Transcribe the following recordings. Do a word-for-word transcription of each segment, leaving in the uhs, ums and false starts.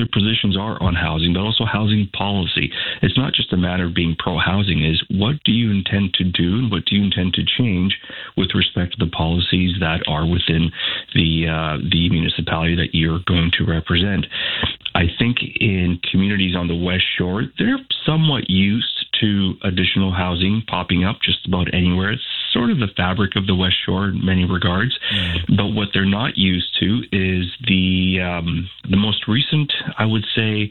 their positions are on housing, but also housing policy. It's not just a matter of being pro-housing, is what do you intend to do and what do you intend to change with respect to the policies that are within the uh, the municipality that you're going to represent. I think in communities on the West Shore, they're somewhat used to additional housing popping up just about anywhere. It's sort of the fabric of the West Shore in many regards. Mm. But what they're not used to is the um, the most recent, I would say,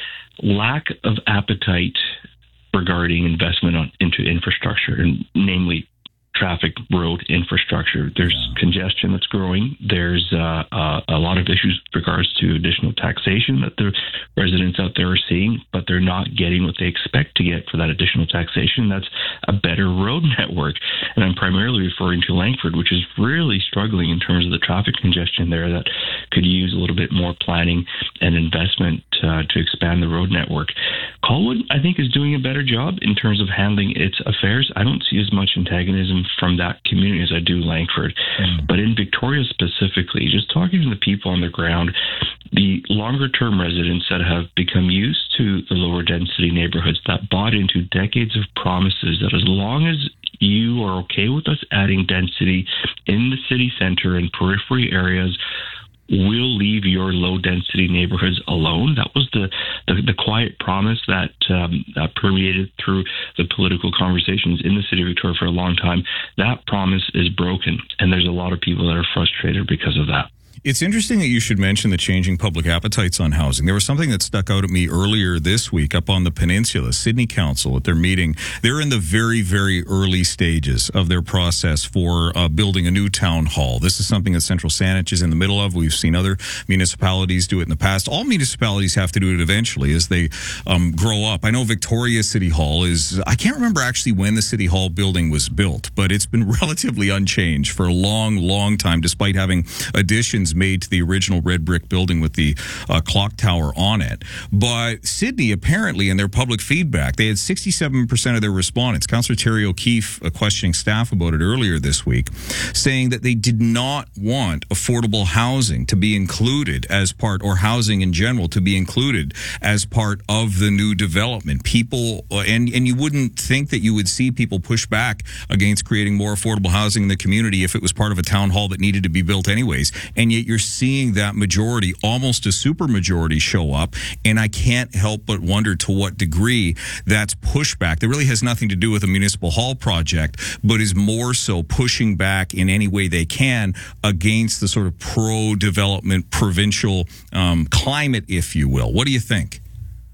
lack of appetite regarding investment on, into infrastructure, and namely traffic, road infrastructure. There's yeah. congestion that's growing. There's uh, uh, a lot of issues with regards to additional taxation that the residents out there are seeing, but they're not getting what they expect to get for that additional taxation. That's a better road network. And I'm primarily referring to Langford, which is really struggling in terms of the traffic congestion there that could use a little bit more planning and investment uh, to expand the road network. Colwood, I think, is doing a better job in terms of handling its affairs. I don't see as much antagonism from that community as I do Langford. Mm. But in Victoria specifically, just talking to the people on the ground, the longer term residents that have become used to the lower density neighborhoods, that bought into decades of promises that as long as you are okay with us adding density in the city center and periphery areas, we'll leave your low-density neighborhoods alone. That was the, the, the quiet promise that um, uh, permeated through the political conversations in the city of Victoria for a long time. That promise is broken, and there's a lot of people that are frustrated because of that. It's interesting that you should mention the changing public appetites on housing. There was something that stuck out at me earlier this week up on the peninsula. Sydney Council at their meeting, they're in the very, very early stages of their process for uh, building a new town hall. This is something that Central Saanich is in the middle of. We've seen other municipalities do it in the past. All municipalities have to do it eventually as they um, grow up. I know Victoria City Hall is, I can't remember actually when the City Hall building was built, but it's been relatively unchanged for a long, long time, despite having additions made to the original red brick building with the uh, clock tower on it. But Sydney, apparently, in their public feedback, they had sixty-seven percent of their respondents. Councillor Terry O'Keefe uh, questioning staff about it earlier this week, saying that they did not want affordable housing to be included as part, or housing in general to be included as part of the new development. People, uh, and, and you wouldn't think that you would see people push back against creating more affordable housing in the community if it was part of a town hall that needed to be built anyways. And yet you're seeing that majority, almost a super majority, show up. And I can't help but wonder to what degree that's pushback. That really has nothing to do with a municipal hall project, but is more so pushing back in any way they can against the sort of pro-development provincial um, climate, if you will. What do you think?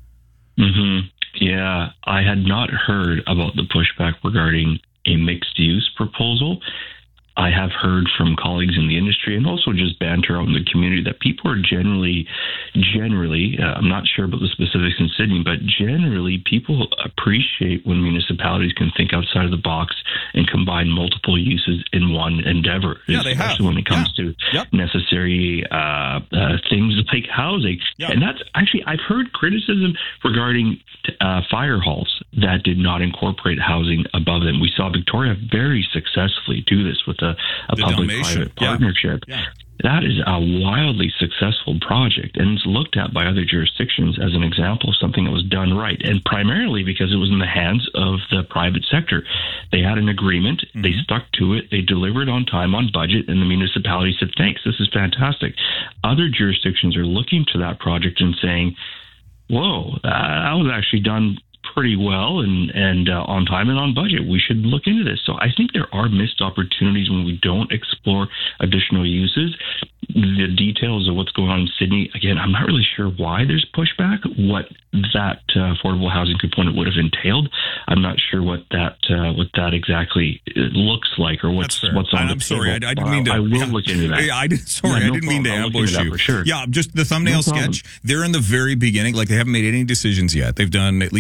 Mm-hmm. Yeah, I had not heard about the pushback regarding a mixed-use proposal. I have heard from colleagues in the industry and also just banter out in the community that people are generally, generally, uh, I'm not sure about the specifics in Sydney, but generally people appreciate when municipalities can think outside of the box and combine multiple uses in one endeavor, yeah, they especially have. when it comes yeah. to yep. necessary uh, uh, things like housing. Yep. And that's actually, I've heard criticism regarding uh, fire halls that did not incorporate housing above them. We saw Victoria very successfully do this with a, a public-private yeah. partnership. Yeah. That is a wildly successful project, and it's looked at by other jurisdictions as an example of something that was done right, and primarily because it was in the hands of the private sector. They had an agreement, mm-hmm. they stuck to it, they delivered on time, on budget, and the municipality said, thanks, this is fantastic. Other jurisdictions are looking to that project and saying, whoa, that was actually done pretty well and, and uh, on time and on budget. We should look into this. So I think there are missed opportunities when we don't explore additional uses. The details of what's going on in Sydney, again, I'm not really sure why there's pushback, what that uh, affordable housing component would have entailed. I'm not sure what that uh, what that exactly looks like or what's what's on I'm the sorry, table. I, I didn't mean to. I will yeah, look into that. I did, sorry, yeah, no I didn't mean to ambush you. For sure. Yeah, just the thumbnail no sketch. They're in the very beginning. Like, they haven't made any decisions yet. They've done at least one round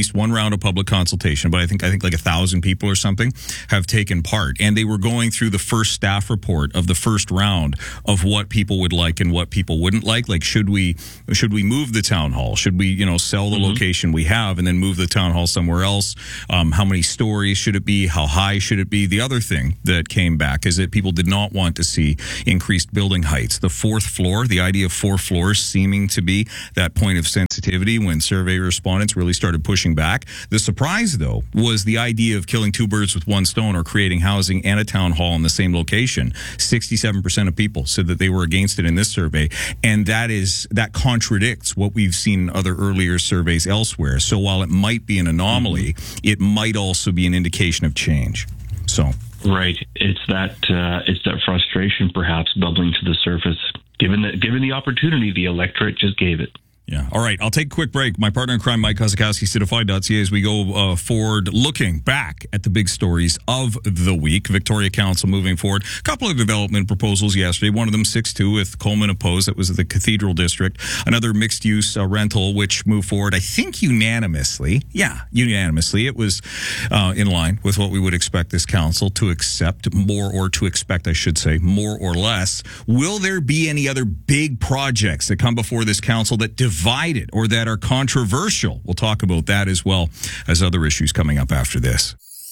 round of public consultation, but I think I think like a thousand people or something have taken part, and they were going through the first staff report of the first round of what people would like and what people wouldn't like. Like, should we should we move the town hall? Should we, you know, sell the mm-hmm. location we have and then move the town hall somewhere else? Um, how many stories should it be? How high should it be? The other thing that came back is that people did not want to see increased building heights. The fourth floor, the idea of four floors seeming to be that point of sensitivity when survey respondents really started pushing back. The surprise, though, was the idea of killing two birds with one stone, or creating housing and a town hall in the same location. sixty-seven percent of people said that they were against it in this survey, and that is that contradicts what we've seen in other earlier surveys elsewhere. So while it might be an anomaly, mm-hmm. it might also be an indication of change. So right, it's that uh, it's that frustration perhaps bubbling to the surface. Given the given the opportunity, the electorate just gave it. Yeah. All right. I'll take a quick break. My partner in crime, Mike Kosakowski, Citify dot C A, as we go uh, forward, looking back at the big stories of the week. Victoria Council moving forward. A couple of development proposals yesterday. One of them six two with Coleman opposed. That was the Cathedral District. Another mixed-use uh, rental, which moved forward, I think, unanimously. Yeah, unanimously. It was uh, in line with what we would expect this council to accept, more or to expect, I should say, more or less. Will there be any other big projects that come before this council that divided or that are controversial? We'll talk about that as well as other issues coming up after this.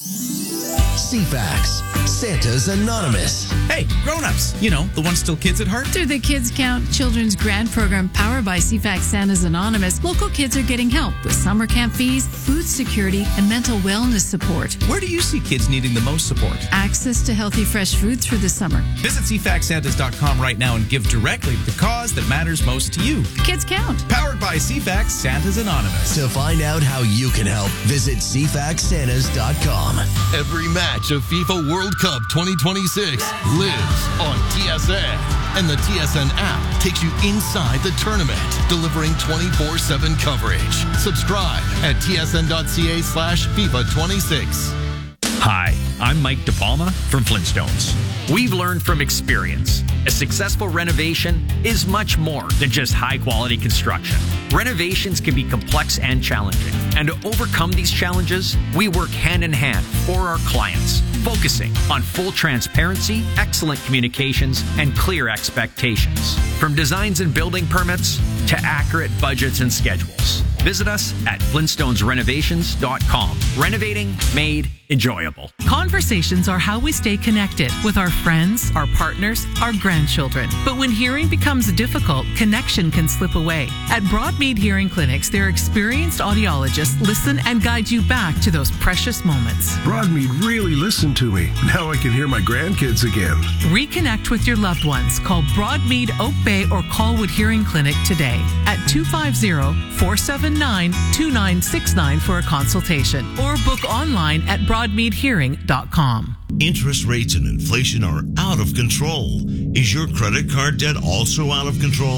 C FAX, Santa's Anonymous. Hey, grown-ups, you know, the ones still kids at heart. Through the Kids Count Children's Grant Program powered by C FAX Santa's Anonymous, local kids are getting help with summer camp fees, food security, and mental wellness support. Where do you see kids needing the most support? Access to healthy, fresh food through the summer. Visit C FAX Santas dot com right now and give directly to the cause that matters most to you. Kids Count. Powered by C FAX Santa's Anonymous. To find out how you can help, visit C FAX Santas dot com. Every match of FIFA World Cup twenty twenty-six lives on T S N. And the T S N app takes you inside the tournament, delivering twenty-four seven coverage. Subscribe at T S N dot C A slash FIFA twenty-six. Hi, I'm Mike DePalma from Flintstones. We've learned from experience. A successful renovation is much more than just high-quality construction. Renovations can be complex and challenging. And to overcome these challenges, we work hand-in-hand for our clients, focusing on full transparency, excellent communications, and clear expectations. From designs and building permits to accurate budgets and schedules. Visit us at Flintstones Renovations dot com. Renovating made enjoyable. Conversations are how we stay connected with our friends, our partners, our grandchildren. But when hearing becomes difficult, connection can slip away. At Broadmead Hearing Clinics, their experienced audiologists listen and guide you back to those precious moments. Broadmead really listened to me. Now I can hear my grandkids again. Reconnect with your loved ones. Call Broadmead Oak Bay or Colwood Hearing Clinic today at two five zero, four seven nine, two nine six nine for a consultation, or book online at broadmead hearing dot com. Interest rates and inflation are out of control. Is your credit card debt also out of control?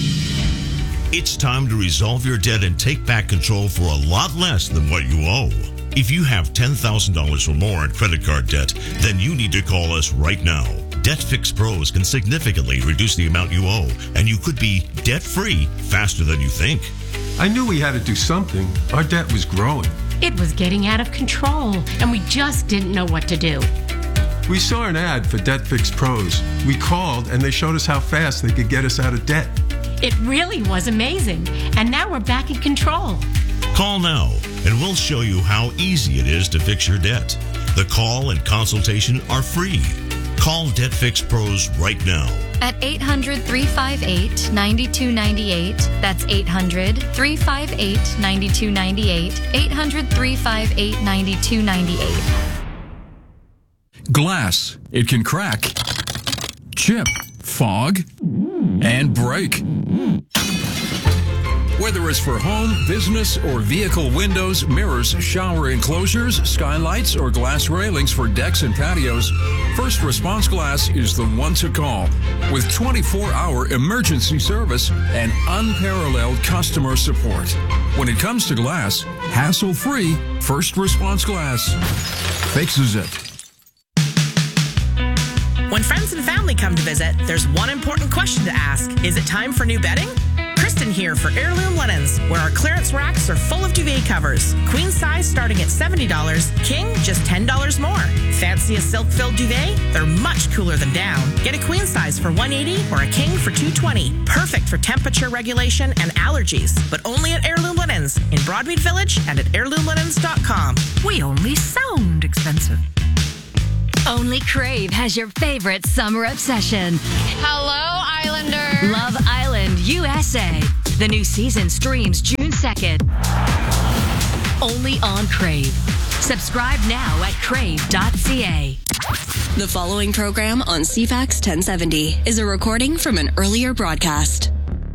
It's time to resolve your debt and take back control for a lot less than what you owe. If you have ten thousand dollars or more in credit card debt, then you need to call us right now. DebtFix Pros can significantly reduce the amount you owe, and you could be debt-free faster than you think. I knew we had to do something. Our debt was growing. It was getting out of control, and we just didn't know what to do. We saw an ad for DebtFix Pros. We called, and they showed us how fast they could get us out of debt. It really was amazing, and now we're back in control. Call now, and we'll show you how easy it is to fix your debt. The call and consultation are free. Call DebtFix Pros right now. At eight hundred, three five eight, nine two nine eight. That's eight hundred, three five eight, nine two nine eight. eight hundred, three five eight, nine two nine eight. Glass. It can crack, chip, fog, and break. Whether it's for home, business, or vehicle windows, mirrors, shower enclosures, skylights, or glass railings for decks and patios, First Response Glass is the one to call. With twenty-four hour emergency service and unparalleled customer support. When it comes to glass, hassle-free, First Response Glass fixes it. When friends and family come to visit, there's one important question to ask. Is it time for new bedding? Kristen here for Heirloom Linens, where our clearance racks are full of duvet covers. Queen size starting at seventy dollars, king just ten dollars more. Fancy a silk-filled duvet? They're much cooler than down. Get a queen size for one hundred eighty dollars or a king for two hundred twenty dollars. Perfect for temperature regulation and allergies, but only at Heirloom Linens in Broadmead Village and at heirloom linens dot com. We only sound expensive. Only Crave has your favorite summer obsession. Hello, Islander. Love Island U S A. The new season streams June second. Only on Crave. Subscribe now at crave dot c a. The following program on C FAX ten seventy is a recording from an earlier broadcast.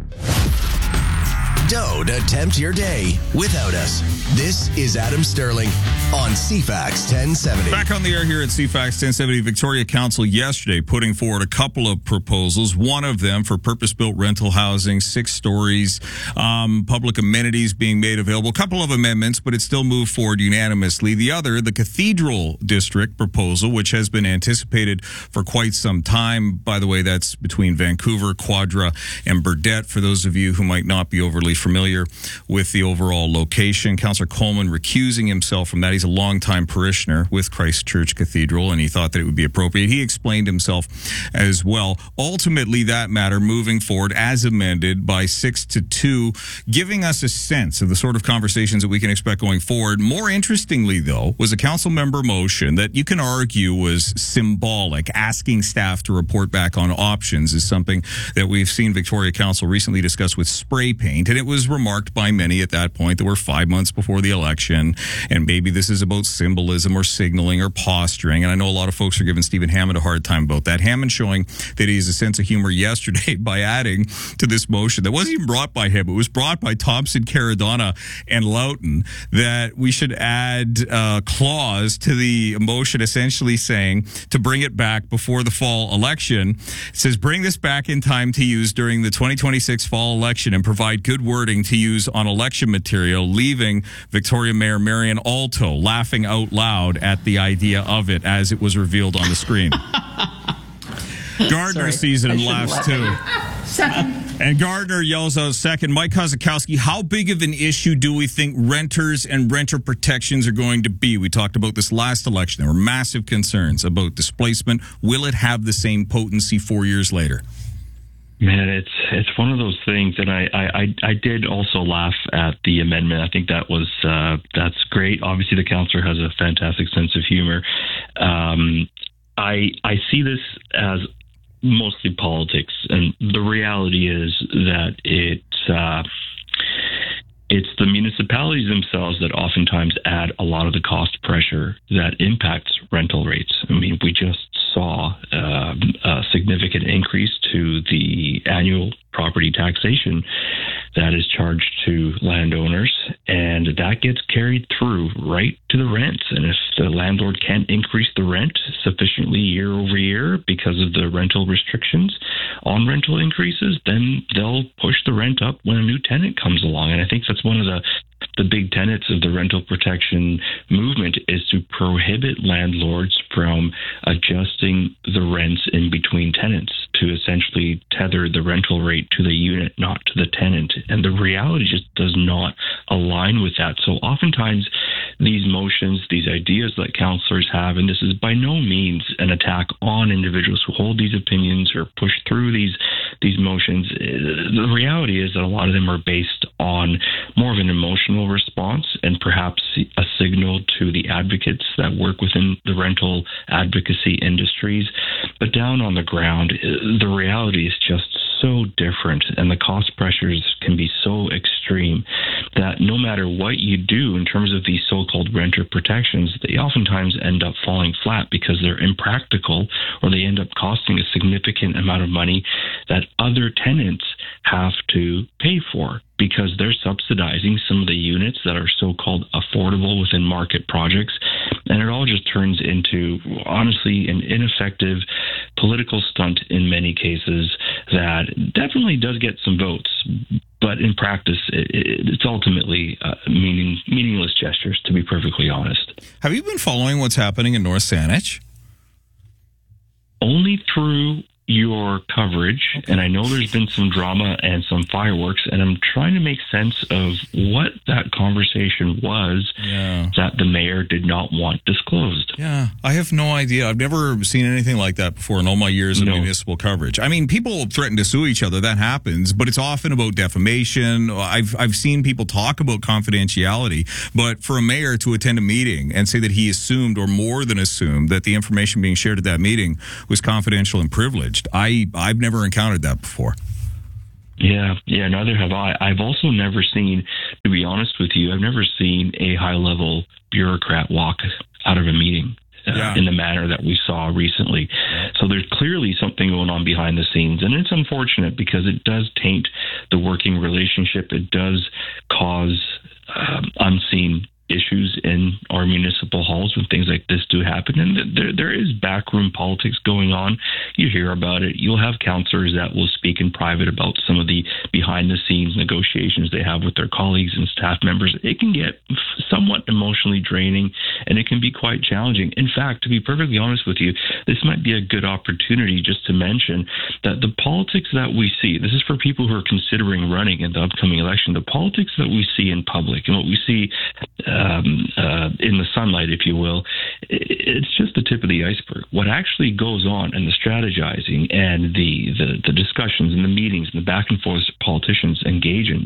Don't attempt your day without us. This is Adam Sterling on C FAX ten seventy. Back on the air here at C FAX ten seventy. Victoria Council yesterday putting forward a couple of proposals. One of them for purpose-built rental housing, six stories, um, public amenities being made available. A couple of amendments, but it still moved forward unanimously. The other, the Cathedral District proposal, which has been anticipated for quite some time. By the way, that's between Vancouver, Quadra, and Burdett, for those of you who might not be overly familiar with the overall location. Councillor Coleman recusing himself from that. He's a longtime parishioner with Christ Church Cathedral, and he thought that it would be appropriate. He explained himself as well. Ultimately, that matter moving forward as amended by six to two, giving us a sense of the sort of conversations that we can expect going forward. More interestingly, though, was a council member motion that you can argue was symbolic. Asking staff to report back on options is something that we've seen Victoria Council recently discuss with spray paint, and it was remarked by many at that point that we're five months before the election, and maybe this is about symbolism or signaling or posturing. And I know a lot of folks are giving Stephen Hammond a hard time about that. Hammond showing that he has a sense of humor yesterday by adding to this motion that wasn't even brought by him. It was brought by Thompson, Caradonna, and Loughton, that we should add a clause to the motion essentially saying to bring it back before the fall election. It says, bring this back in time to use during the twenty twenty-six fall election and provide good wording to use on election material, leaving Victoria Mayor Marian Alto laughing out loud at the idea of it as it was revealed on the screen. Gardner sees it and laughs too. Second. And Gardner yells out second. Mike Kozakowski, how big of an issue do we think renters and renter protections are going to be? We talked about this last election. There were massive concerns about displacement. Will it have the same potency four years later? Man, it's it's one of those things, and I, I, I did also laugh at the amendment. I think that was uh, that's great. Obviously, the councillor has a fantastic sense of humor. Um, I I see this as mostly politics, and the reality is that it uh, it's the municipalities themselves that oftentimes add a lot of the cost pressure that impacts rental rates. I mean, we just saw uh, a significant increase to the annual property taxation that is charged to landowners, and that gets carried through right to the rents. And if the landlord can't increase the rent sufficiently year over year because of the rental restrictions on rental increases, then they'll push the rent up when a new tenant comes along. And I think that's one of the the big tenets of the rental protection movement is to prohibit landlords from adjusting the rents in between tenants, to essentially tether the rental rate to the unit, not to the tenant. And the reality just does not align with that. So oftentimes these motions, these ideas that councillors have, and this is by no means an attack on individuals who hold these opinions or push through these these motions. The reality is that a lot of them are based on more of an emotional response and perhaps a signal to the advocates that work within the rental advocacy industries. But down on the ground, the reality is just so different, and the cost pressures can be so extreme that no matter what you do in terms of these so-called renter protections, they oftentimes end up falling flat because they're impractical, or they end up costing a significant amount of money that other tenants have to pay for, because they're subsidizing some of the units that are so-called affordable within market projects. And it all just turns into, honestly, an ineffective political stunt in many cases that definitely does get some votes. But in practice, it, it's ultimately uh, meaning, meaningless gestures, to be perfectly honest. Have you been following what's happening in North Saanich? Only through your coverage, and I know there's been some drama and some fireworks, and I'm trying to make sense of what that conversation was yeah. that the mayor did not want disclosed. Yeah, I have no idea. I've never seen anything like that before in all my years of no. municipal coverage. I mean, people threaten to sue each other. That happens, but it's often about defamation. I've I've seen people talk about confidentiality, but for a mayor to attend a meeting and say that he assumed, or more than assumed, that the information being shared at that meeting was confidential and privileged, I, I've never encountered that before. Yeah, yeah, neither have I. I've also never seen, to be honest with you, I've never seen a high-level bureaucrat walk out of a meeting uh, yeah. in the manner that we saw recently. So there's clearly something going on behind the scenes, and it's unfortunate because it does taint the working relationship. It does cause um, unseen issues in our municipal halls when things like this do happen. And there, there is backroom politics going on. You hear about it. You'll have councillors that will speak in private about some of the behind-the-scenes negotiations they have with their colleagues and staff members. It can get somewhat emotionally draining, and it can be quite challenging. In fact, to be perfectly honest with you, this might be a good opportunity just to mention that the politics that we see, this is for people who are considering running in the upcoming election, the politics that we see in public and what we see uh, Um, uh, in the sunlight, if you will, it's just the tip of the iceberg. What actually goes on and the strategizing and the, the, the discussions and the meetings and the back and forth politicians engage in,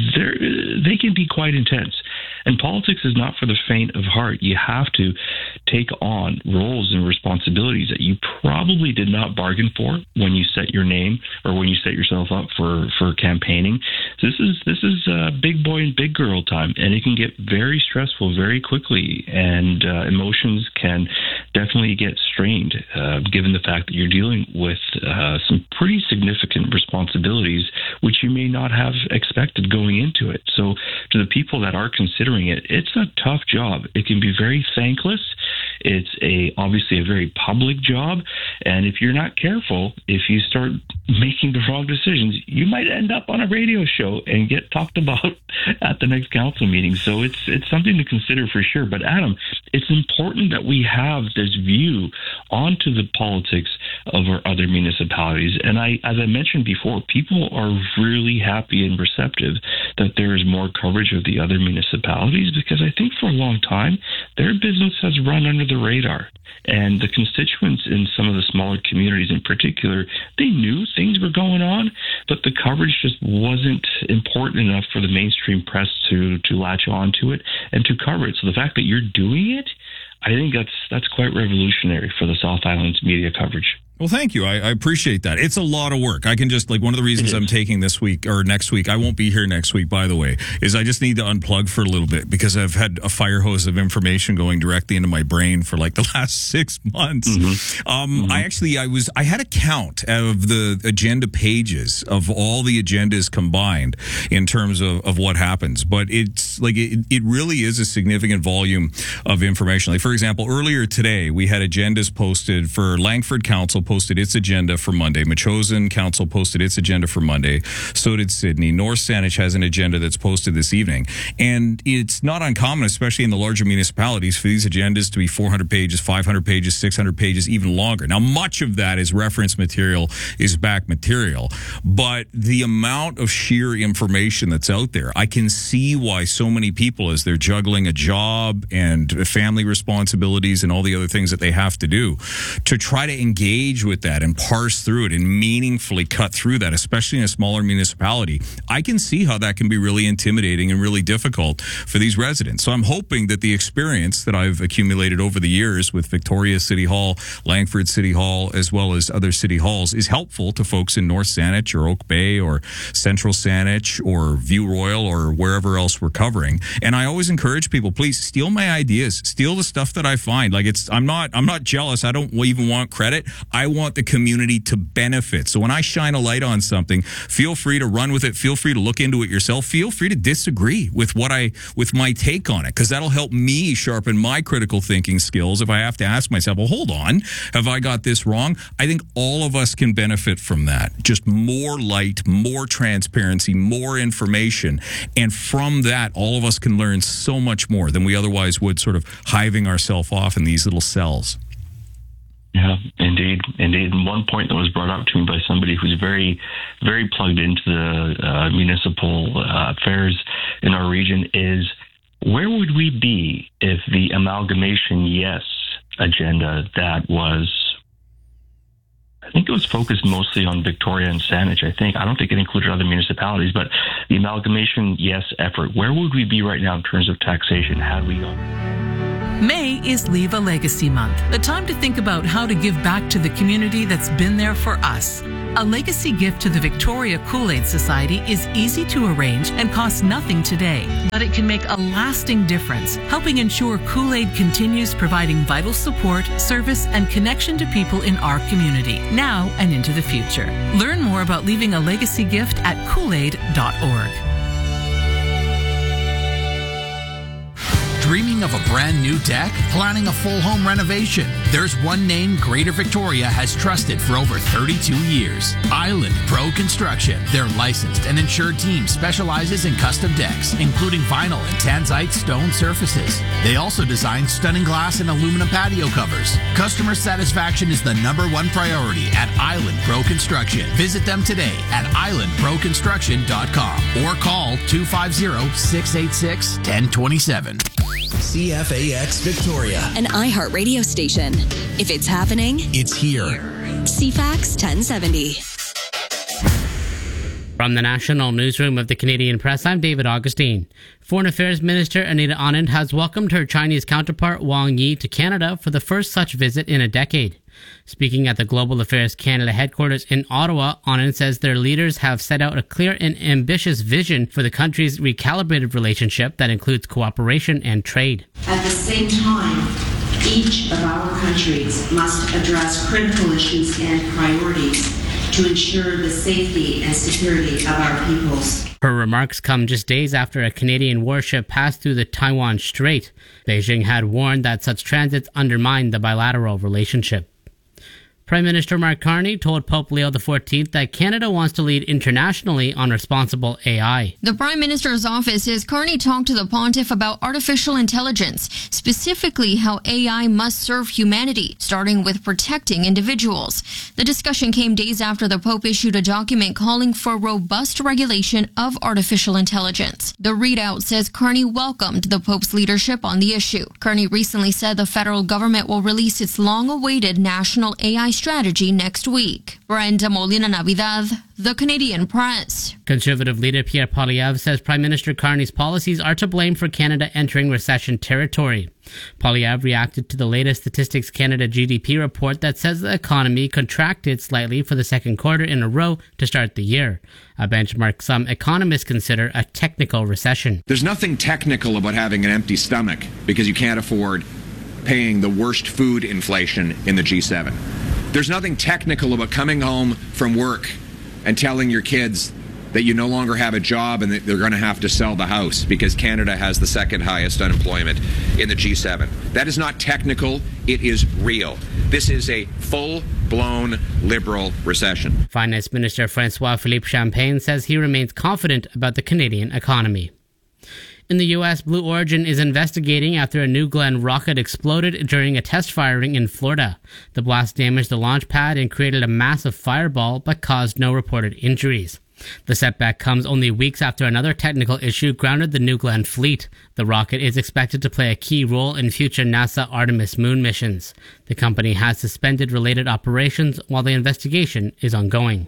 they can be quite intense. And politics is not for the faint of heart. You have to take on roles and responsibilities that you probably did not bargain for when you set your name or when you set yourself up for, for campaigning. This is this is uh, big boy and big girl time, and it can get very stressful very quickly, and uh, emotions can definitely get strained, uh, given the fact that you're dealing with uh, some pretty significant responsibilities, which you may not have expected going into it. So to the people that are considering it, it's a tough job. It can be very thankless. It's a obviously a very public job, and if you're not careful, if you start making the wrong decisions, you might end up on a radio show and get talked about at the next council meeting. So it's it's something to consider for sure. But Adam, it's important that we have this view onto the politics of our other municipalities. And I, as I mentioned before, people are really happy and receptive that there is more coverage of the other municipalities, because I think for a long time their business has run under the radar. And the constituents in some of the smaller communities in particular, they knew things were going on, but the coverage just wasn't important enough for the mainstream press to, to latch on to it and to cover it. So the fact that you're doing it, I think that's that's quite revolutionary for the South Island's media coverage. Well, thank you. I, I appreciate that. It's a lot of work. I can just, like, one of the reasons I'm taking this week or next week, I won't be here next week, by the way, is I just need to unplug for a little bit because I've had a fire hose of information going directly into my brain for like the last six months. Mm-hmm. Um, mm-hmm. I actually, I was, I had a count of the agenda pages of all the agendas combined in terms of, of what happens. But it's like, it, it really is a significant volume of information. Like, for example, earlier today, we had agendas posted for Langford Council, posted its agenda for Monday. Metchosin Council posted its agenda for Monday. So did Sydney. North Saanich has an agenda that's posted this evening. And it's not uncommon, especially in the larger municipalities, for these agendas to be four hundred pages, five hundred pages, six hundred pages, even longer. Now, much of that is reference material, is back material. But the amount of sheer information that's out there, I can see why so many people, as they're juggling a job and family responsibilities and all the other things that they have to do, to try to engage with that and parse through it and meaningfully cut through that, especially in a smaller municipality, I can see how that can be really intimidating and really difficult for these residents. So I'm hoping that the experience that I've accumulated over the years with Victoria City Hall, Langford City Hall, as well as other city halls is helpful to folks in North Saanich or Oak Bay or Central Saanich or View Royal or wherever else we're covering. And I always encourage people, please steal my ideas, steal the stuff that I find. Like, it's, I'm not, I'm not jealous. I don't even want credit. I want the community to benefit. So when I shine a light on something, feel free to run with it. Feel free to look into it yourself. Feel free to disagree with what I, with my take on it, because that'll help me sharpen my critical thinking skills. If I have to ask myself, well, hold on, have I got this wrong? I think all of us can benefit from that. Just more light, more transparency, more information. And from that, all of us can learn so much more than we otherwise would, sort of hiving ourselves off in these little cells. Yeah, indeed, indeed. And one point that was brought up to me by somebody who's very, very plugged into the uh, municipal uh, affairs in our region is, where would we be if the amalgamation yes agenda that was, I think it was focused mostly on Victoria and Saanich, I think. I don't think it included other municipalities, but the amalgamation yes effort, where would we be right now in terms of taxation had we gone? May is Leave a Legacy Month, the time to think about how to give back to the community that's been there for us. A legacy gift to the Victoria Kool-Aid Society is easy to arrange and costs nothing today, but it can make a lasting difference, helping ensure Kool-Aid continues providing vital support, service, and connection to people in our community, now and into the future. Learn more about leaving a legacy gift at kool aid dot org. Dreaming of a brand new deck? Planning a full home renovation? There's one name Greater Victoria has trusted for over thirty-two years. Island Pro Construction. Their licensed and insured team specializes in custom decks, including vinyl and tanzite stone surfaces. They also design stunning glass and aluminum patio covers. Customer satisfaction is the number one priority at Island Pro Construction. Visit them today at island pro construction dot com or call two five zero, six eight six, one zero two seven. C F A X Victoria, an iHeart radio station. If it's happening, it's here. C FAX ten seventy. From the National Newsroom of the Canadian Press, I'm David Augustine. Foreign Affairs Minister Anita Anand has welcomed her Chinese counterpart Wang Yi to Canada for the first such visit in a decade. Speaking at the Global Affairs Canada headquarters in Ottawa, Anand says their leaders have set out a clear and ambitious vision for the country's recalibrated relationship that includes cooperation and trade. At the same time, each of our countries must address critical issues and priorities to ensure the safety and security of our peoples. Her remarks come just days after a Canadian warship passed through the Taiwan Strait. Beijing had warned that such transits undermined the bilateral relationship. Prime Minister Mark Carney told Pope Leo the fourteenth that Canada wants to lead internationally on responsible A I. The Prime Minister's office says Carney talked to the pontiff about artificial intelligence, specifically how A I must serve humanity, starting with protecting individuals. The discussion came days after the Pope issued a document calling for robust regulation of artificial intelligence. The readout says Carney welcomed the Pope's leadership on the issue. Carney recently said the federal government will release its long-awaited national A I strategy next week. Brenda Molina Navidad, The Canadian Press. Conservative leader Pierre Poilievre says Prime Minister Carney's policies are to blame for Canada entering recession territory. Poilievre reacted to the latest Statistics Canada G D P report that says the economy contracted slightly for the second quarter in a row to start the year, a benchmark some economists consider a technical recession. There's nothing technical about having an empty stomach because you can't afford paying the worst food inflation in the G seven. There's nothing technical about coming home from work and telling your kids that you no longer have a job and that they're going to have to sell the house because Canada has the second highest unemployment in the G seven. That is not technical, it is real. This is a full-blown liberal recession. Finance Minister Francois-Philippe Champagne says he remains confident about the Canadian economy. In the U S, Blue Origin is investigating after a New Glenn rocket exploded during a test firing in Florida. The blast damaged the launch pad and created a massive fireball, but caused no reported injuries. The setback comes only weeks after another technical issue grounded the New Glenn fleet. The rocket is expected to play a key role in future NASA Artemis moon missions. The company has suspended related operations while the investigation is ongoing.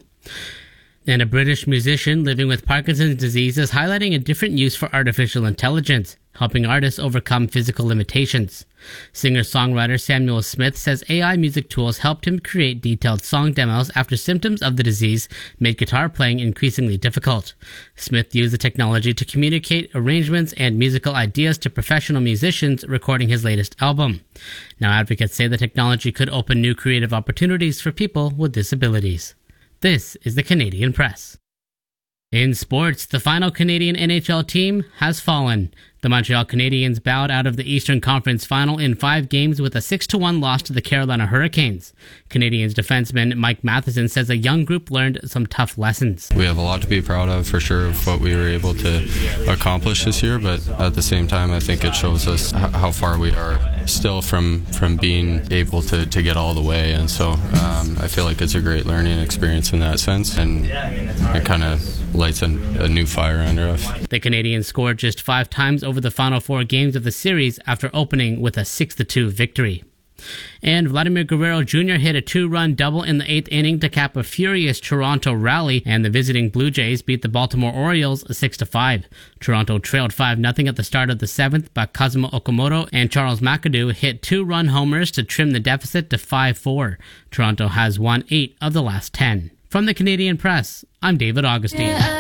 And a British musician living with Parkinson's disease is highlighting a different use for artificial intelligence, helping artists overcome physical limitations. Singer-songwriter Samuel Smith says A I music tools helped him create detailed song demos after symptoms of the disease made guitar playing increasingly difficult. Smith used the technology to communicate arrangements and musical ideas to professional musicians recording his latest album. Now advocates say the technology could open new creative opportunities for people with disabilities. This is the Canadian Press. In sports, the final Canadian N H L team has fallen. The Montreal Canadiens bowed out of the Eastern Conference Final in five games with a six to one loss to the Carolina Hurricanes. Canadiens defenseman Mike Matheson says a young group learned some tough lessons. We have a lot to be proud of, for sure, of what we were able to accomplish this year, but at the same time, I think it shows us how far we are still from, from being able to, to get all the way. And so um, I feel like it's a great learning experience in that sense, and it kind of lights a, a new fire under us. The Canadiens scored just five times over the final four games of the series after opening with a six to two victory. And Vladimir Guerrero Junior hit a two-run double in the eighth inning to cap a furious Toronto rally, and the visiting Blue Jays beat the Baltimore Orioles six to five. Toronto trailed five nothing at the start of the seventh, but Kazuma Okamoto and Charles McAdoo hit two-run homers to trim the deficit to five four. Toronto has won eight of the last ten. From the Canadian Press, I'm David Augustine. Yeah,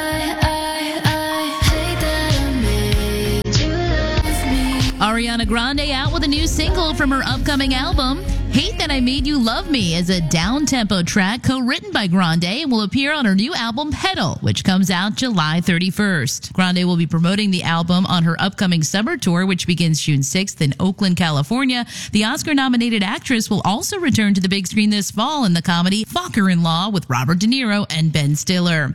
Ariana Grande out with a new single from her upcoming album. Hate That I Made You Love Me is a down-tempo track co-written by Grande and will appear on her new album Pedal, which comes out July thirty-first. Grande will be promoting the album on her upcoming summer tour, which begins June sixth in Oakland, California. The Oscar-nominated actress will also return to the big screen this fall in the comedy Focker-in-Law with Robert De Niro and Ben Stiller.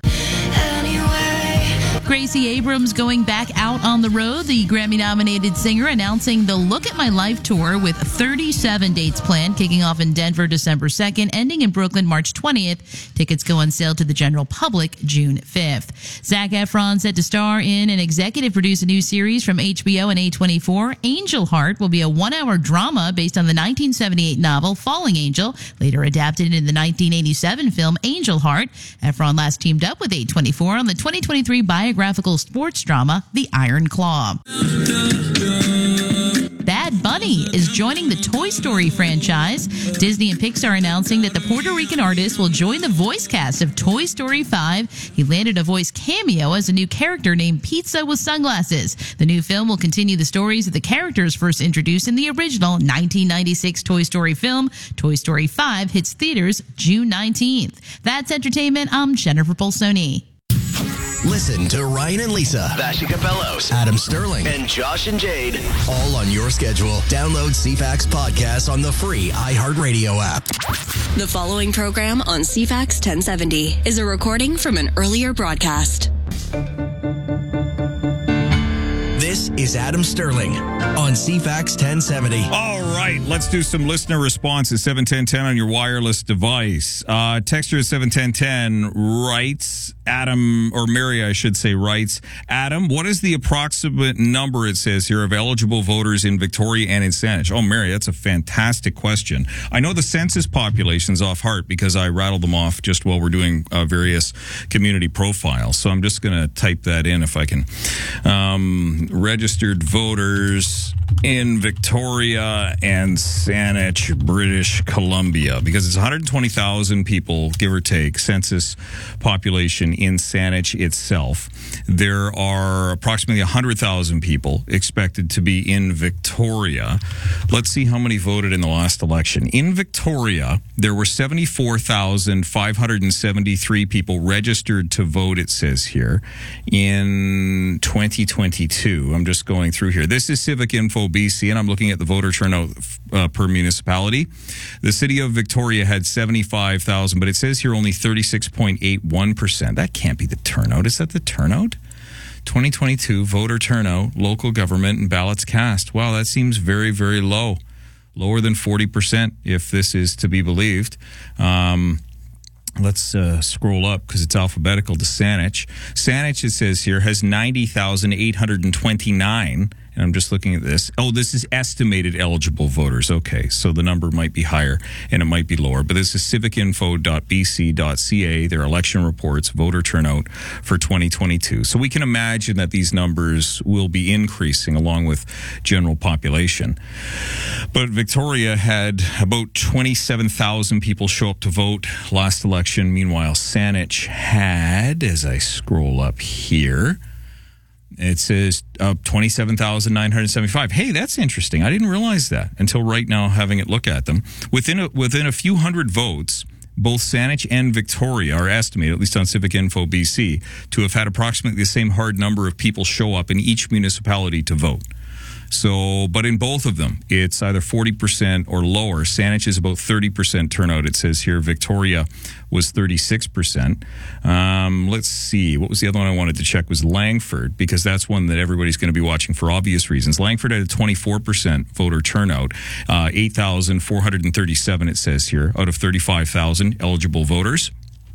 Gracie Abrams going back out on the road. The Grammy-nominated singer announcing the Look at My Life tour with thirty-seven dates planned, kicking off in Denver December second, ending in Brooklyn March twentieth. Tickets go on sale to the general public June fifth. Zac Efron set to star in and executive produce a new series from H B O and A twenty-four. Angel Heart will be a one-hour drama based on the nineteen seventy-eight novel Falling Angel, later adapted in the nineteen eighty-seven film Angel Heart. Efron last teamed up with A twenty-four on the twenty twenty-three biography Graphical sports drama, The Iron Claw. Bad Bunny is joining the Toy Story franchise. Disney and Pixar announcing that the Puerto Rican artist will join the voice cast of Toy Story five. He landed a voice cameo as a new character named Pizza with Sunglasses. The new film will continue the stories of the characters first introduced in the original nineteen ninety-six Toy Story film. Toy Story five hits theaters June nineteenth. That's entertainment. I'm Jennifer Bolsoni. Listen to Ryan and Lisa, Bashi Capellos, Adam Sterling, and Josh and Jade. All on your schedule. Download C FAX podcast on the free iHeartRadio app. The following program on C FAX ten seventy is a recording from an earlier broadcast. This is Adam Sterling on C FAX ten seventy. All right, let's do some listener responses. seven ten ten on your wireless device. Uh, texter seven ten ten writes, Adam, or Mary, I should say, writes, Adam, what is the approximate number, it says here, of eligible voters in Victoria and in Saanich? Oh, Mary, that's a fantastic question. I know the census populations off heart because I rattled them off just while we're doing uh, various community profiles. So I'm just going to type that in if I can. Um, registered voters in Victoria and Saanich, British Columbia, because it's one hundred twenty thousand people, give or take, census population in Saanich itself. There are approximately one hundred thousand people expected to be in Victoria. Let's see how many voted in the last election. In Victoria, there were seventy-four thousand five hundred seventy-three people registered to vote, it says here, in twenty twenty-two. I'm just going through here. This is Civic Info B C, and I'm looking at the voter turnout uh, per municipality. The city of Victoria had seventy-five thousand, but it says here only thirty-six point eight one percent. That can't be the turnout. Is that the turnout? twenty twenty-two voter turnout, local government, and ballots cast. Wow, that seems very, very low. Lower than forty percent, if this is to be believed. Um... Let's uh, scroll up because it's alphabetical to Saanich. Saanich, it says here, has ninety thousand eight hundred twenty-nine. And I'm just looking at this. Oh, this is estimated eligible voters. Okay, so the number might be higher and it might be lower. But this is civic info dot b c dot c a, their election reports, voter turnout for twenty twenty-two. So we can imagine that these numbers will be increasing along with general population. But Victoria had about twenty-seven thousand people show up to vote last election. Meanwhile, Saanich had, as I scroll up here, it says uh, twenty-seven thousand nine hundred seventy-five. Hey, that's interesting. I didn't realize that until right now, having it look at them. Within a, within a few hundred votes, both Saanich and Victoria are estimated, at least on Civic Info B C, to have had approximately the same hard number of people show up in each municipality to vote. So, but in both of them, it's either forty percent or lower. Saanich is about thirty percent turnout, it says here. Victoria was thirty-six percent. Um, let's see. What was the other one I wanted to check was Langford, because that's one that everybody's going to be watching for obvious reasons. Langford had a twenty-four percent voter turnout, uh, eight thousand four hundred thirty-seven, it says here, out of thirty-five thousand eligible voters.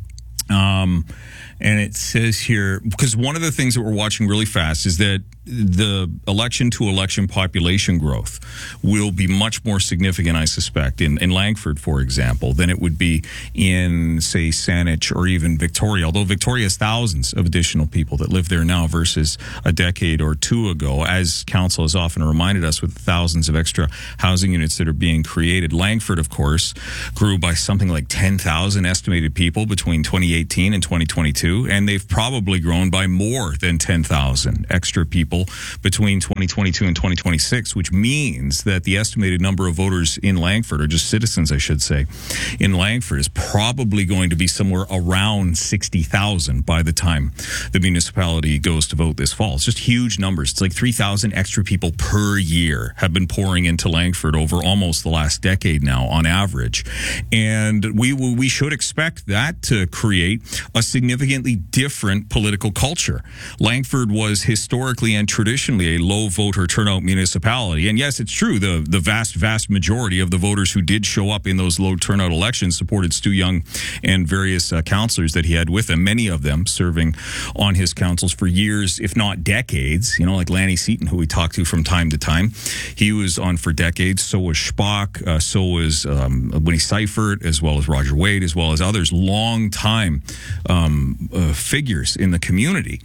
Um, and it says here, because one of the things that we're watching really fast is that the election to election population growth will be much more significant, I suspect, in, in Langford, for example, than it would be in, say, Saanich or even Victoria. Although Victoria has thousands of additional people that live there now versus a decade or two ago, as council has often reminded us, with thousands of extra housing units that are being created. Langford, of course, grew by something like ten thousand estimated people between twenty eighteen and twenty twenty-two, and they've probably grown by more than ten thousand extra people between twenty twenty-two and twenty twenty-six, which means that the estimated number of voters in Langford, or just citizens, I should say, in Langford is probably going to be somewhere around sixty thousand by the time the municipality goes to vote this fall. It's just huge numbers. It's like three thousand extra people per year have been pouring into Langford over almost the last decade now on average. And we we should expect that to create a significantly different political culture. Langford was historically and traditionally a low voter turnout municipality. And yes, it's true, the, the vast, vast majority of the voters who did show up in those low turnout elections supported Stu Young and various uh, councillors that he had with him, many of them serving on his councils for years, if not decades, you know, like Lanny Seaton, who we talked to from time to time. He was on for decades. So was Spock. Uh, so was um, Winnie Seifert, as well as Roger Wade, as well as others, long time um, uh, figures in the community.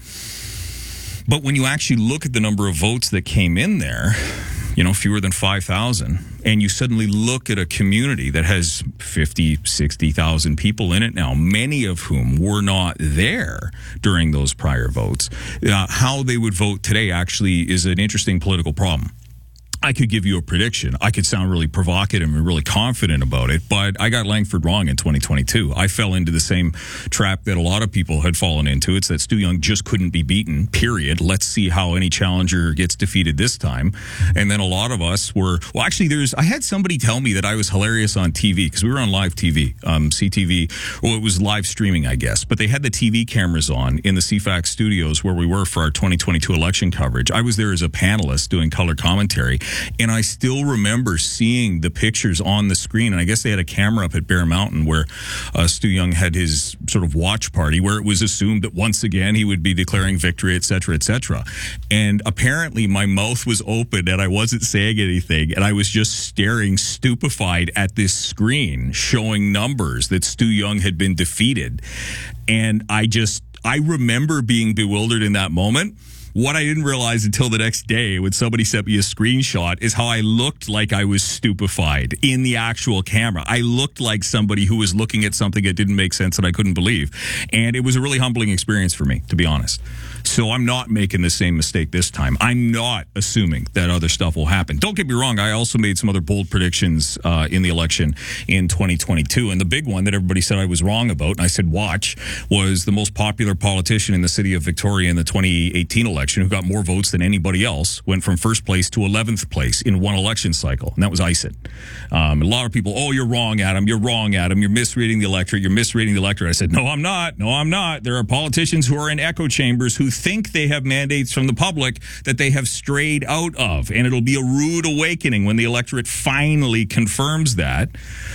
But when you actually look at the number of votes that came in there, you know, fewer than five thousand, and you suddenly look at a community that has fifty, sixty thousand people in it now, many of whom were not there during those prior votes, uh, how they would vote today actually is an interesting political problem. I could give you a prediction. I could sound really provocative and really confident about it, but I got Langford wrong in twenty twenty-two. I fell into the same trap that a lot of people had fallen into. It's that Stu Young just couldn't be beaten, period. Let's see how any challenger gets defeated this time. And then a lot of us were, well, actually, there's, I had somebody tell me that I was hilarious on T V, because we were on live T V, um, C T V, well, it was live streaming, I guess, but they had the T V cameras on in the C FAX studios where we were for our twenty twenty-two election coverage. I was there as a panelist doing color commentary. And I still remember seeing the pictures on the screen. And I guess they had a camera up at Bear Mountain where uh, Stu Young had his sort of watch party, where it was assumed that once again he would be declaring victory, et cetera, et cetera. And apparently my mouth was open and I wasn't saying anything. And I was just staring stupefied at this screen showing numbers that Stu Young had been defeated. And I just, I remember being bewildered in that moment. What I didn't realize until the next day when somebody sent me a screenshot is how I looked like I was stupefied in the actual camera. I looked like somebody who was looking at something that didn't make sense and I couldn't believe. And it was a really humbling experience for me, to be honest. So I'm not making the same mistake this time. I'm not assuming that other stuff will happen. Don't get me wrong. I also made some other bold predictions uh, in the election in twenty twenty-two. And the big one that everybody said I was wrong about, and I said watch, was the most popular politician in the city of Victoria in the twenty eighteen election, who got more votes than anybody else, went from first place to eleventh place in one election cycle. And that was Isett. Um, a lot of people, oh, you're wrong, Adam. You're wrong, Adam. You're misreading the electorate. You're misreading the electorate. I said, no, I'm not. No, I'm not. There are politicians who are in echo chambers who think they have mandates from the public that they have strayed out of. And it'll be a rude awakening when the electorate finally confirms that.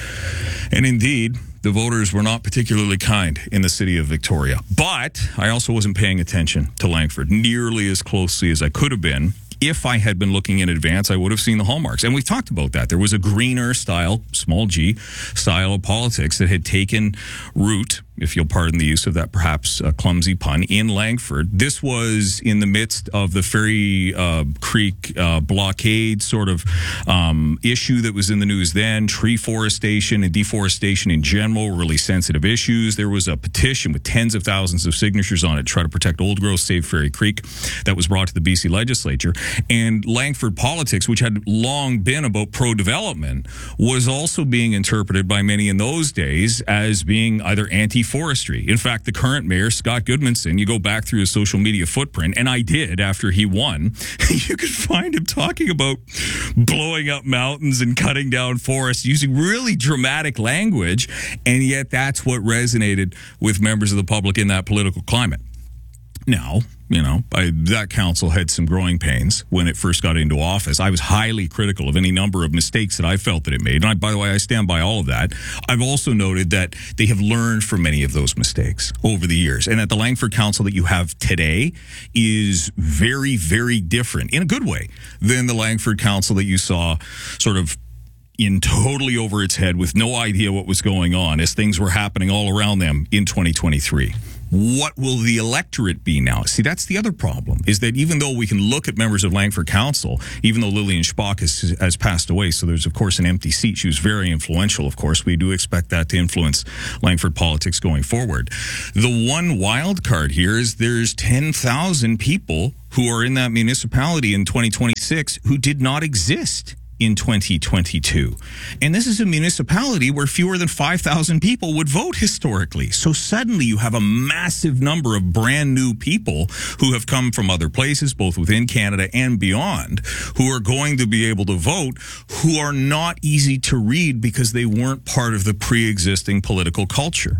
And indeed, the voters were not particularly kind in the city of Victoria. But I also wasn't paying attention to Langford nearly as closely as I could have been. If I had been looking in advance, I would have seen the hallmarks. And we've talked about that. There was a greener style, small g, style of politics that had taken root if you'll pardon the use of that perhaps uh, clumsy pun, in Langford. This was in the midst of the Fairy uh, Creek uh, blockade sort of um, issue that was in the news then. Tree forestation and deforestation in general, really sensitive issues. There was a petition with tens of thousands of signatures on it to try to protect old growth, save Fairy Creek, that was brought to the B C legislature. And Langford politics, which had long been about pro-development, was also being interpreted by many in those days as being either anti forestry. In fact, the current mayor, Scott Goodmanson, you go back through his social media footprint, and I did after he won, you could find him talking about blowing up mountains and cutting down forests using really dramatic language, and yet that's what resonated with members of the public in that political climate. Now, you know, I, that council had some growing pains when it first got into office. I was highly critical of any number of mistakes that I felt that it made. And I, by the way, I stand by all of that. I've also noted that they have learned from many of those mistakes over the years. And that the Langford Council that you have today is very, very different, in a good way, than the Langford Council that you saw sort of in totally over its head with no idea what was going on as things were happening all around them in twenty twenty-three. What will the electorate be now? See, that's the other problem, is that even though we can look at members of Langford Council, even though Lillian Spock has, has passed away, so there's, of course, an empty seat. She was very influential, of course. We do expect that to influence Langford politics going forward. The one wild card here is there's ten thousand people who are in that municipality in twenty twenty-six who did not exist in twenty twenty-two. And this is a municipality where fewer than five thousand people would vote historically. So suddenly you have a massive number of brand new people who have come from other places, both within Canada and beyond, who are going to be able to vote, who are not easy to read because they weren't part of the pre-existing political culture.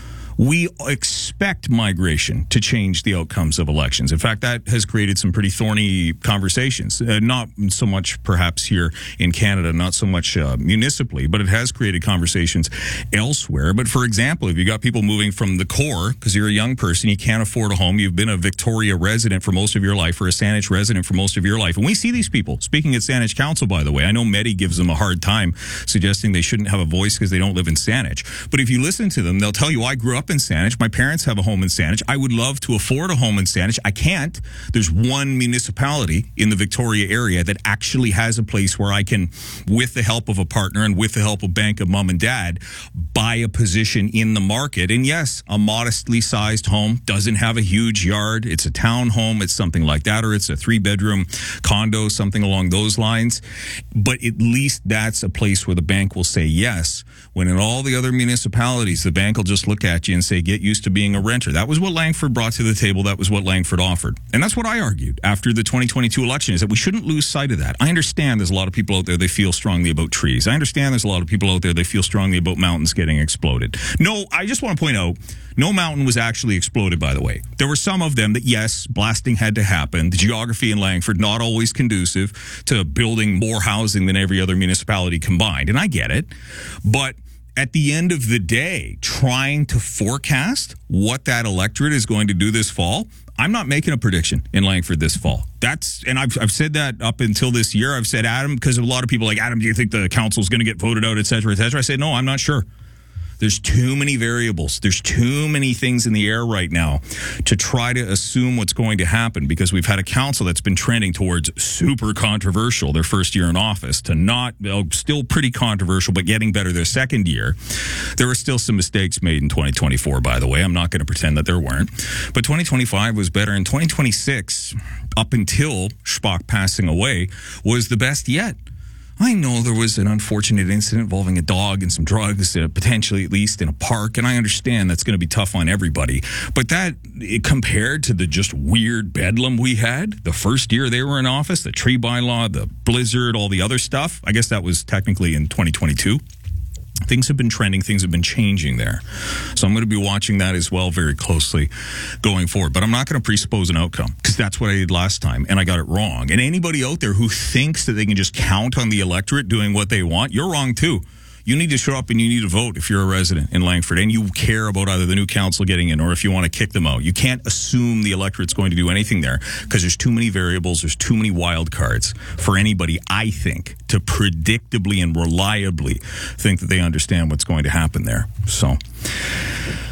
We expect migration to change the outcomes of elections. In fact, that has created some pretty thorny conversations. Uh, not so much perhaps here in Canada, not so much uh, municipally, but it has created conversations elsewhere. But for example, if you got people moving from the core, because you're a young person, you can't afford a home, you've been a Victoria resident for most of your life, or a Saanich resident for most of your life. And we see these people, speaking at Saanich Council, by the way. I know Medi gives them a hard time, suggesting they shouldn't have a voice because they don't live in Saanich. But if you listen to them, they'll tell you, I grew up in Saanich. My parents have a home in Saanich. I would love to afford a home in Saanich. I can't. There's one municipality in the Victoria area that actually has a place where I can, with the help of a partner and with the help of Bank of Mom and Dad, buy a position in the market. And yes, a modestly sized home doesn't have a huge yard. It's a town home. It's something like that, or it's a three bedroom condo, something along those lines. But at least that's a place where the bank will say yes. When in all the other municipalities, the bank will just look at you and say, get used to being a renter. That was what Langford brought to the table. That was what Langford offered. And that's what I argued after the twenty twenty-two election, is that we shouldn't lose sight of that. I understand there's a lot of people out there, they feel strongly about trees. I understand there's a lot of people out there, they feel strongly about mountains getting exploded. No, I just want to point out, no mountain was actually exploded, by the way. There were some of them that, yes, blasting had to happen. The geography in Langford, not always conducive to building more housing than every other municipality combined. And I get it. But at the end of the day, trying to forecast what that electorate is going to do this fall, I'm not making a prediction in Langford this fall. That's, and I've, I've said that up until this year. I've said, Adam, because a lot of people are like, Adam, do you think the council's going to get voted out, et cetera, et cetera? I said, no, I'm not sure. There's too many variables. There's too many things in the air right now to try to assume what's going to happen, because we've had a council that's been trending towards super controversial their first year in office to not, oh, still pretty controversial, but getting better their second year. There were still some mistakes made in twenty twenty-four, by the way. I'm not going to pretend that there weren't. But twenty twenty-five was better. And twenty twenty-six, up until Spock passing away, was the best yet. I know there was an unfortunate incident involving a dog and some drugs, uh, potentially at least in a park, and I understand that's going to be tough on everybody. But that, it, compared to the just weird bedlam we had the first year they were in office, the tree bylaw, the blizzard, all the other stuff, I guess that was technically in twenty twenty-two. Things have been trending. Things have been changing there. So I'm going to be watching that as well very closely going forward. But I'm not going to presuppose an outcome, because that's what I did last time, and I got it wrong. And anybody out there who thinks that they can just count on the electorate doing what they want, you're wrong too. You need to show up and you need to vote if you're a resident in Langford and you care about either the new council getting in or if you want to kick them out. You can't assume the electorate's going to do anything there, because there's too many variables, there's too many wild cards for anybody, I think, to predictably and reliably think that they understand what's going to happen there. So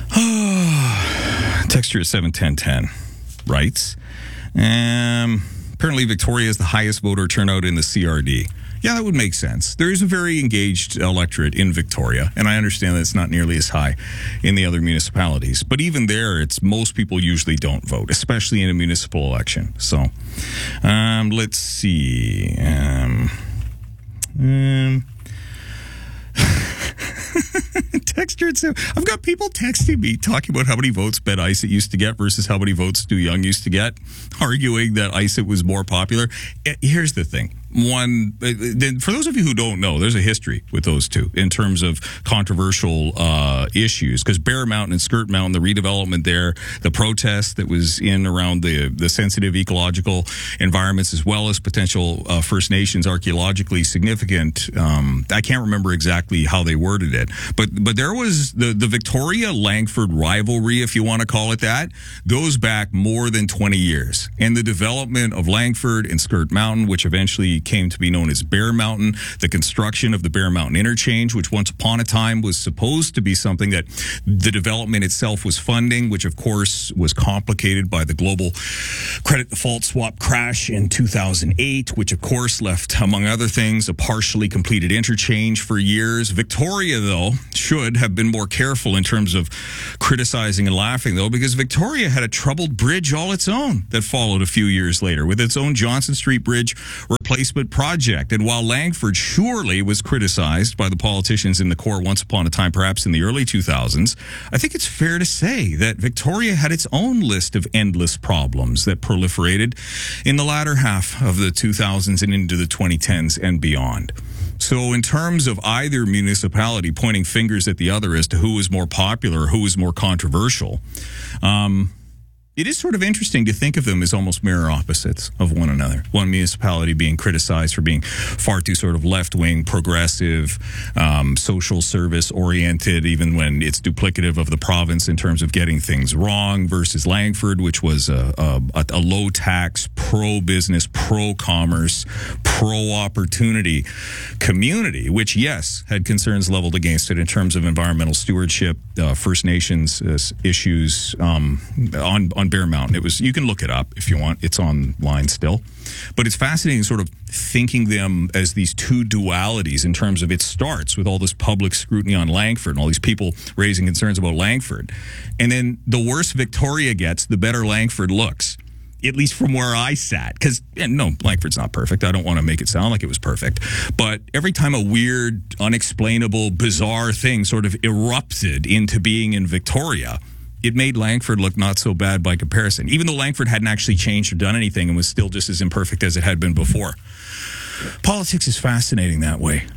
Texture at seven ten ten writes, um, apparently Victoria is the highest voter turnout in the C R D. Yeah, that would make sense. There is a very engaged electorate in Victoria, and I understand that it's not nearly as high in the other municipalities. But even there, it's most people usually don't vote, especially in a municipal election. So, um, let's see. Um, um, Texture itself. I've got people texting me talking about how many votes Bet Isett used to get versus how many votes Stu Young used to get, arguing that Isett was more popular. Here's the thing. One, for those of you who don't know, there's a history with those two in terms of controversial uh, issues, because Bear Mountain and Skirt Mountain, the redevelopment there, the protest that was in around the the sensitive ecological environments, as well as potential uh, First Nations archaeologically significant. Um, I can't remember exactly how they worded it, but but there was the the Victoria Langford rivalry, if you want to call it that, goes back more than twenty years, and the development of Langford and Skirt Mountain, which eventually came to be known as Bear Mountain, the construction of the Bear Mountain Interchange, which once upon a time was supposed to be something that the development itself was funding, which of course was complicated by the global credit default swap crash in two thousand eight, which of course left, among other things, a partially completed interchange for years. Victoria, though, should have been more careful in terms of criticizing and laughing, though, because Victoria had a troubled bridge all its own that followed a few years later with its own Johnson Street Bridge replacement project. And while Langford surely was criticized by the politicians in the core once upon a time, perhaps in the early two thousands, I think it's fair to say that Victoria had its own list of endless problems that proliferated in the latter half of the two thousands and into the twenty tens and beyond. So in terms of either municipality pointing fingers at the other as to who was more popular or who was more controversial, um, it is sort of interesting to think of them as almost mirror opposites of one another. One municipality being criticized for being far too sort of left-wing, progressive, um, social service-oriented, even when it's duplicative of the province in terms of getting things wrong, versus Langford, which was a, a, a low-tax, pro-business, pro-commerce, pro-opportunity community, which, yes, had concerns leveled against it in terms of environmental stewardship, uh, First Nations uh, issues um, on, on Bear Mountain. It was, you can look it up if you want. It's online still. But it's fascinating sort of thinking them as these two dualities in terms of it starts with all this public scrutiny on Langford and all these people raising concerns about Langford. And then the worse Victoria gets, the better Langford looks, at least from where I sat. Because, no, Langford's not perfect. I don't want to make it sound like it was perfect. But every time a weird, unexplainable, bizarre thing sort of erupted into being in Victoria, it made Langford look not so bad by comparison, even though Langford hadn't actually changed or done anything and was still just as imperfect as it had been before. Politics is fascinating that way.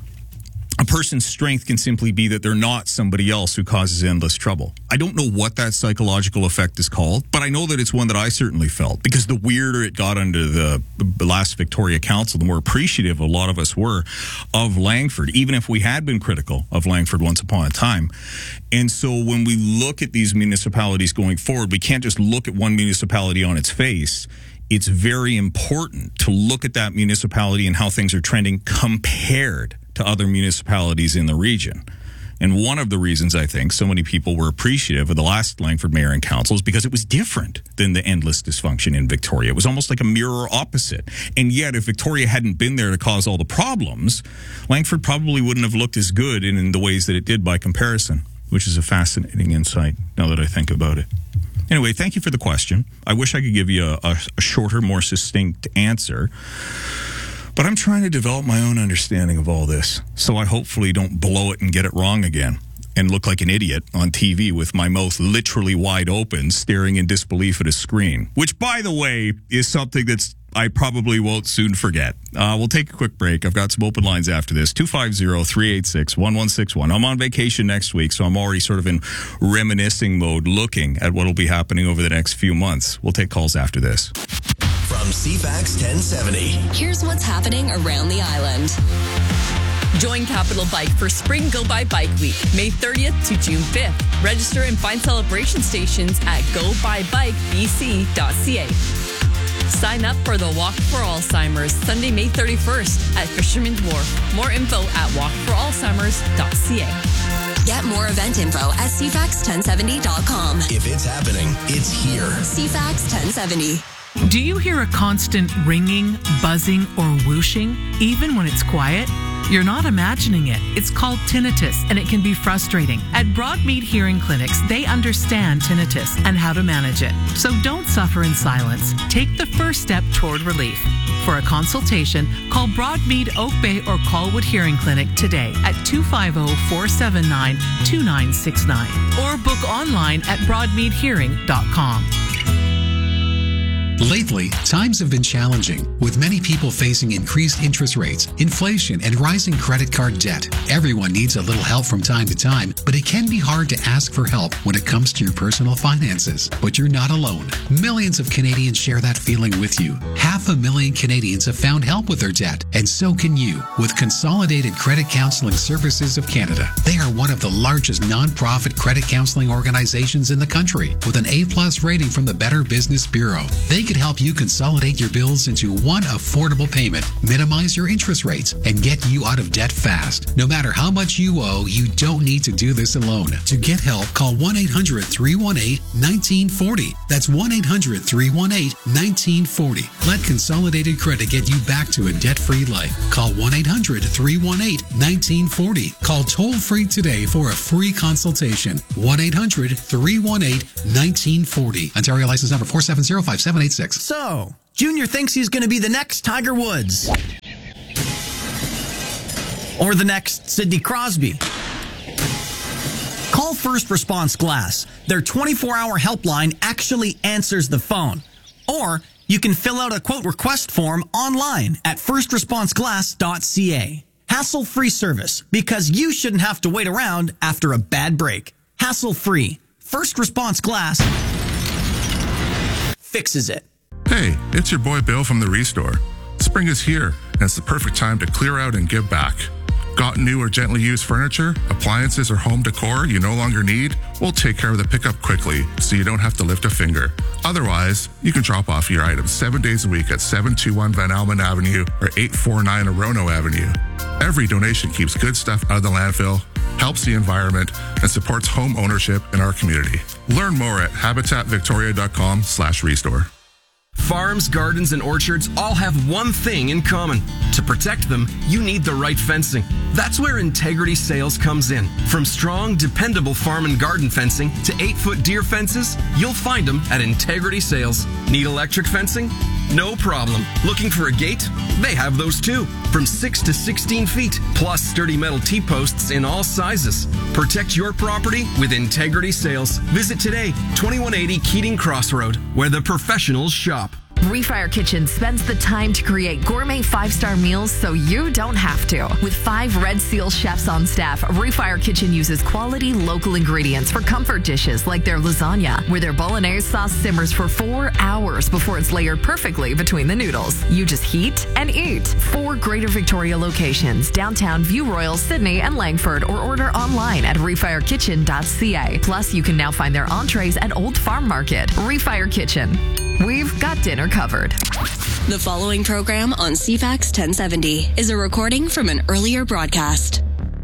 A person's strength can simply be that they're not somebody else who causes endless trouble. I don't know what that psychological effect is called, but I know that it's one that I certainly felt, because the weirder it got under the last Victoria Council, the more appreciative a lot of us were of Langford, even if we had been critical of Langford once upon a time. And so when we look at these municipalities going forward, we can't just look at one municipality on its face. It's very important to look at that municipality and how things are trending compared to other municipalities in the region. And one of the reasons I think so many people were appreciative of the last Langford mayor and council is because it was different than the endless dysfunction in Victoria. It was almost like a mirror opposite. And yet, if Victoria hadn't been there to cause all the problems, Langford probably wouldn't have looked as good in, in the ways that it did by comparison, which is a fascinating insight now that I think about it. Anyway, thank you for the question. I wish I could give you a, a, a shorter, more succinct answer. But I'm trying to develop my own understanding of all this, so I hopefully don't blow it and get it wrong again and look like an idiot on T V with my mouth literally wide open, staring in disbelief at a screen, which, by the way, is something that's I probably won't soon forget. Uh, we'll take a quick break. I've got some open lines after this. two five zero, three eight six, one one six one. I'm on vacation next week, so I'm already sort of in reminiscing mode, looking at what will be happening over the next few months. We'll take calls after this. From C FAX ten seventy. Here's what's happening around the island. Join Capital Bike for Spring Go By Bike Week, May thirtieth to June fifth. Register and find celebration stations at go by bike b c dot c a. Sign up for the Walk for Alzheimer's Sunday, May thirty-first at Fisherman's Wharf. More info at walk for alzheimers dot c a. Get more event info at c fax ten seventy dot com. If it's happening, it's here. C FAX ten seventy. Do you hear a constant ringing, buzzing, or whooshing, even when it's quiet? You're not imagining it. It's called tinnitus, and it can be frustrating. At Broadmead Hearing Clinics, they understand tinnitus and how to manage it. So don't suffer in silence. Take the first step toward relief. For a consultation, call Broadmead Oak Bay or Colwood Hearing Clinic today at two five zero, four seven nine, two nine six nine or book online at broadmead hearing dot com. Lately, times have been challenging, with many people facing increased interest rates, inflation, and rising credit card debt. Everyone needs a little help from time to time, but it can be hard to ask for help when it comes to your personal finances. But you're not alone. Millions of Canadians share that feeling with you. Half a million Canadians have found help with their debt, and so can you with Consolidated Credit Counseling Services of Canada. They are one of the largest non-profit credit counseling organizations in the country, with an A-plus rating from the Better Business Bureau. They could help you consolidate your bills into one affordable payment, minimize your interest rates, and get you out of debt fast. No matter how much you owe, you don't need to do this alone. To get help, call one eight hundred, three one eight, one nine four zero. That's one eight hundred, three one eight, one nine four zero. Let Consolidated Credit get you back to a debt-free life. Call one eight hundred, three one eight, one nine four zero. Call toll-free today for a free consultation. one eight hundred, three one eight, one nine four zero. Ontario license number four seven zero, five seven eight six. So, Junior thinks he's going to be the next Tiger Woods. Or the next Sidney Crosby. Call First Response Glass. Their twenty-four hour helpline actually answers the phone. Or you can fill out a quote request form online at first response glass dot c a. Hassle-free service, because you shouldn't have to wait around after a bad break. Hassle-free. First Response Glass fixes it. Hey, it's your boy Bill from the Restore. Spring is here, and it's the perfect time to clear out and give back. Got new or gently used furniture, appliances, or home decor you no longer need? We'll take care of the pickup quickly so you don't have to lift a finger. Otherwise, you can drop off your items seven days a week at seven two one Van Almen Avenue or eight four nine Orono Avenue. Every donation keeps good stuff out of the landfill, helps the environment, and supports home ownership in our community. Learn more at habitat victoria dot com slash restore. Farms, gardens, and orchards all have one thing in common. To protect them, you need the right fencing. That's where Integrity Sales comes in. From strong, dependable farm and garden fencing to eight-foot deer fences, you'll find them at Integrity Sales. Need electric fencing? No problem. Looking for a gate? They have those too. From six to sixteen feet, plus sturdy metal T-posts in all sizes. Protect your property with Integrity Sales. Visit today, twenty-one eighty Keating Crossroad, where the professionals shop. Refire Kitchen spends the time to create gourmet five-star meals so you don't have to. With five Red Seal chefs on staff, Refire Kitchen uses quality local ingredients for comfort dishes like their lasagna, where their bolognese sauce simmers for four hours before it's layered perfectly between the noodles. You just heat and eat. Four Greater Victoria locations, downtown, View Royal, Sydney, and Langford, or order online at refire kitchen dot c a. Plus, you can now find their entrees at Old Farm Market. Refire Kitchen. We've got dinner covered. The following program on C FAX ten seventy is a recording from an earlier broadcast.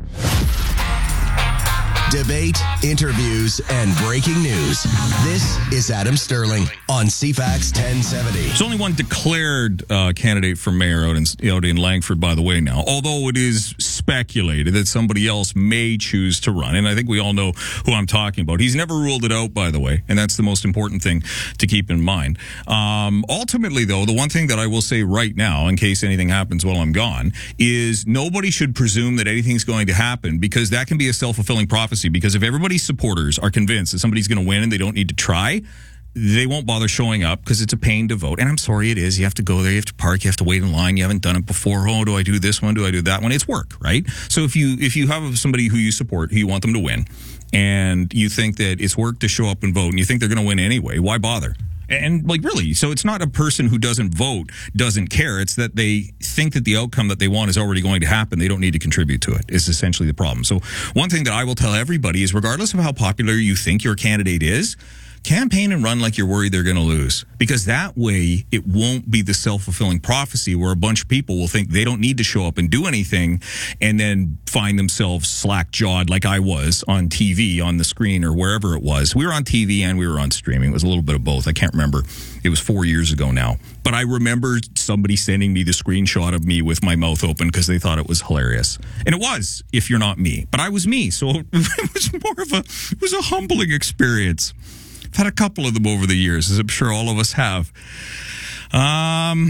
Debate, interviews, and breaking news. This is Adam Sterling on C FAX ten seventy. There's only one declared uh, candidate for mayor out in, out in Langford, by the way, now, although it is speculated that somebody else may choose to run. And I think we all know who I'm talking about. He's never ruled it out, by the way, and that's the most important thing to keep in mind. Um, ultimately, though, the one thing that I will say right now, in case anything happens while I'm gone, is nobody should presume that anything's going to happen, because that can be a self-fulfilling prophecy. Because if everybody's supporters are convinced that somebody's going to win and they don't need to try, they won't bother showing up because it's a pain to vote. And I'm sorry, it is. You have to go there, you have to park, you have to wait in line. You haven't done it before. Oh, do I do this one? Do I do that one? It's work, right? So if you if you have somebody who you support, who you want them to win, and you think that it's work to show up and vote, and you think they're going to win anyway, why bother? And, like, really, so it's not a person who doesn't vote doesn't care. It's that they think that the outcome that they want is already going to happen. They don't need to contribute to it, is essentially the problem. So one thing that I will tell everybody is, regardless of how popular you think your candidate is, campaign and run like you're worried they're going to lose, because that way it won't be the self-fulfilling prophecy where a bunch of people will think they don't need to show up and do anything and then find themselves slack-jawed like I was on T V, on the screen, or wherever it was. We were on T V and we were on streaming. It was a little bit of both. I can't remember. It was four years ago now. But I remember somebody sending me the screenshot of me with my mouth open because they thought it was hilarious. And it was, if you're not me. But I was me, so it was more of a, it was a humbling experience. I've had a couple of them over the years, as I'm sure all of us have. Um,